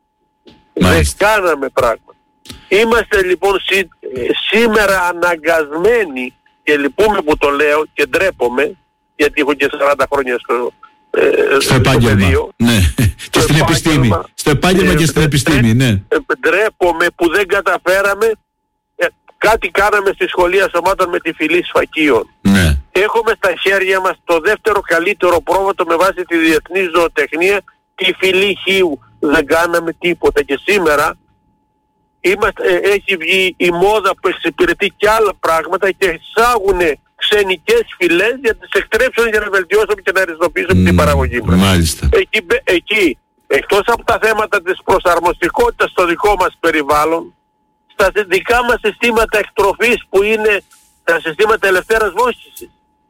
Μάλιστα. Δεν κάναμε πράγματα. Είμαστε λοιπόν σή, σήμερα αναγκασμένοι, και λυπούμε που το λέω και ντρέπομαι, γιατί έχω και σαράντα χρόνια στο, ε, στο επάγγελμα. Πεδίο, ναι. Και στην επιστήμη. Στο επάγγελμα ε, και στην ε, επιστήμη, ναι. Ε, ντρέπομαι που δεν καταφέραμε. Ε, κάτι κάναμε στη σχολεία σωμάτων με τη φυλή σφακίων. Ναι. Έχουμε στα χέρια μας το δεύτερο καλύτερο πρόβατο με βάση τη διεθνή ζωοτεχνία, τη φυλή χείου. Δεν κάναμε τίποτα και σήμερα είμαστε, ε, έχει βγει η μόδα που εξυπηρετεί και άλλα πράγματα και εισάγουν ξενικές φυλές για να τις εκτρέψουν για να βελτιώσουν και να ριζοποιήσουν mm, την παραγωγή μας. Μάλιστα. Εκεί, εκεί, εκτός από τα θέματα της προσαρμοστικότητας στο δικό μας περιβάλλον, στα δικά μας συστήματα εκτροφής που είναι τα συστήματα ελευθέρας βόσκησης.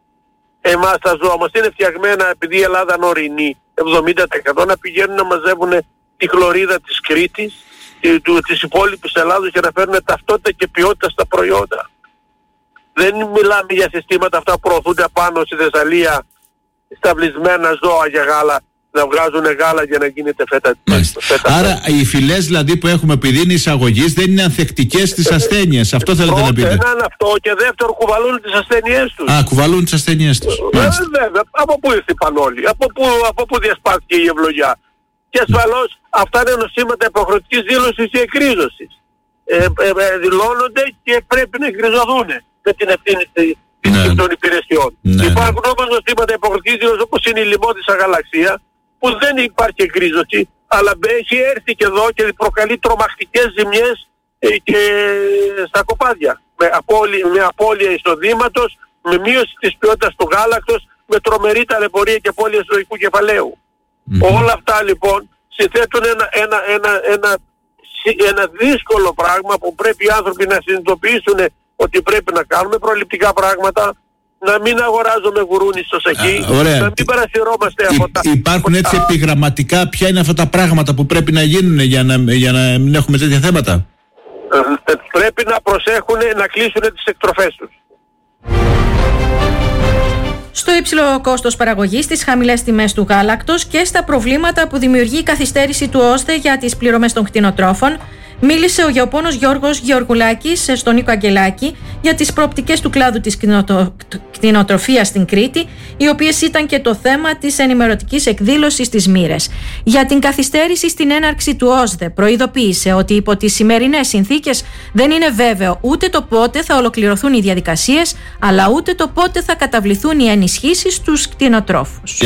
Εμάς τα ζώα μας είναι φτιαγμένα, επειδή η Ελλάδα είναι ορεινή, εβδομήντα τοις εκατό να πηγαίνουν να μαζεύουν τη χλωρίδα της Κρήτης, της υπόλοιπης Ελλάδος, για να φέρουν ταυτότητα και ποιότητα στα προϊόντα. Δεν μιλάμε για συστήματα αυτά που προωθούνται απάνω στη Θεσσαλία, σταυλισμένα ζώα για γάλα. να βγάζουν γάλα για να γίνεται φέτα. φέτα Άρα φέτα. Οι φυλές δηλαδή που έχουμε επειδή είναι εισαγωγής δεν είναι ανθεκτικές στις ασθένειες. Αυτό θέλετε να πείτε? Έναν αυτό και δεύτερο κουβαλούν τις ασθένειές τους. Α, κουβαλούν τις ασθένειές τους. Βέβαια, από πού ήρθαν όλοι, από πού, από πού διασπάστηκε η ευλογιά. Και ασφαλώς αυτά είναι νοσήματα υποχρεωτικής δήλωσης ή εκρίζωσης. Ε, ε, ε, δηλώνονται και πρέπει να εκκριζωθούν με την ευθύνη ναι. των υπηρεσιών. Ναι. Υπάρχουν όμως νοσήματα υποχρεωτικής δήλωσης όπως είναι η λιμώδησα γαλαξία που δεν υπάρχει εκκρίζωση αλλά έχει έρθει και εδώ και προκαλεί τρομακτικές ζημιές ε, και στα κοπάδια. Με απώλεια, με απώλεια εισοδήματος, με μείωση της ποιότητας του γάλακτος, με τρομερή ταλαιπωρία και απώλεια ζωικού κεφαλαίου. Mm-hmm. Όλα αυτά λοιπόν συνθέτουν ένα, ένα, ένα, ένα, ένα δύσκολο πράγμα που πρέπει οι άνθρωποι να συνειδητοποιήσουν ότι πρέπει να κάνουμε προληπτικά πράγματα, να μην αγοράζουμε γουρούνι στο σακί, Α, να μην παρασυρώμαστε Υ, από τα... Υπάρχουν έτσι α... επιγραμματικά ποια είναι αυτά τα πράγματα που πρέπει να γίνουν για να, για να μην έχουμε τέτοια θέματα? Ε, πρέπει να προσέχουν να κλείσουν τις εκτροφές τους. Στο υψηλό κόστος παραγωγής, στις χαμηλές τιμές του γάλακτος και στα προβλήματα που δημιουργεί η καθυστέρηση του ΟΣΔΕ για τις πληρωμές των κτηνοτρόφων, μίλησε ο γεωπόνος Γιώργος Γεωργουλάκης στον Νίκο Αγγελάκη για τις προοπτικές του κλάδου της κτηνοτρο... κτηνοτροφίας στην Κρήτη, οι οποίες ήταν και το θέμα της ενημερωτικής εκδήλωσης της Μοίρες. Για την καθυστέρηση στην έναρξη του ΟΣΔΕ προειδοποίησε ότι υπό τις σημερινές συνθήκες δεν είναι βέβαιο ούτε το πότε θα ολοκληρωθούν οι διαδικασίες, αλλά ούτε το πότε θα καταβληθούν οι ενισχύσεις στους κτηνοτρόφους.